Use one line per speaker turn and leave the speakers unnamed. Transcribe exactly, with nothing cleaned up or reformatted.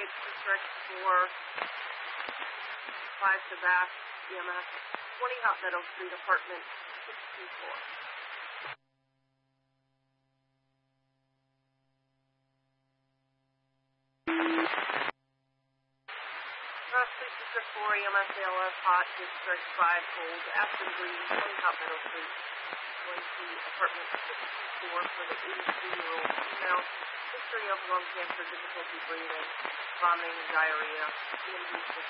District four, five to back, E M S, twenty Hot Meadow Street, apartment six two four. Uh, Police District four, E M S, A L S, Hot District five, Gold, Aspen Green, twenty Hot Meadow Street, going to apartment six two four for the eighty-three-year-old female. History of lung cancer, difficulty breathing, vomiting, and diarrhea. E M D